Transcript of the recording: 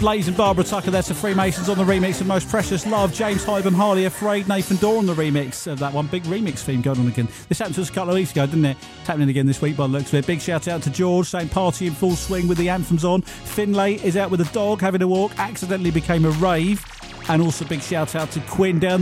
Blaze and Barbara Tucker, that's the Freemasons on the remix of Most Precious Love. James Hyde and Harley Afraid, Nathan Dorr on the remix of that one. Big remix theme going on again. This happened to us a couple of weeks ago, didn't it? It's happening again this week by the looks of it. Big shout out to George saying party in full swing with the anthems on. Finlay is out with a dog having a walk, accidentally became a rave. And also big shout out to Quinn down